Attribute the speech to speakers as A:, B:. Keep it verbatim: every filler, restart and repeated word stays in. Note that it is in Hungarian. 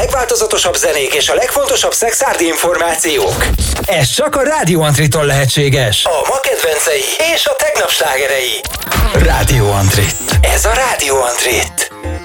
A: legváltozatosabb zenék és a legfontosabb szexárdi információk. Ez csak a Rádió Antritól lehetséges. A ma kedvencei és a tegnap slágerei. Rádió Antrit. Ez a Rádió Antrit.